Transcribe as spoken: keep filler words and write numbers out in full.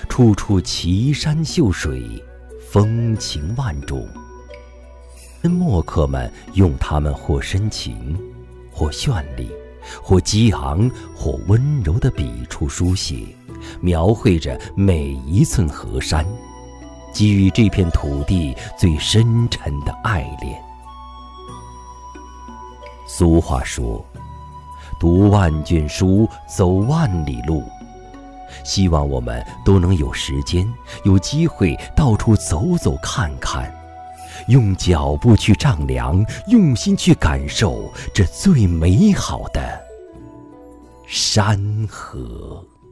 处处奇山秀水，风情万种。墨客们用它们或深情，或绚丽，或激昂，或温柔的笔触书写，描绘着每一寸河山，给予这片土地最深沉的爱恋。俗话说，读万卷书，走万里路。希望我们都能有时间，有机会到处走走看看，用脚步去丈量，用心去感受这最美好的山河。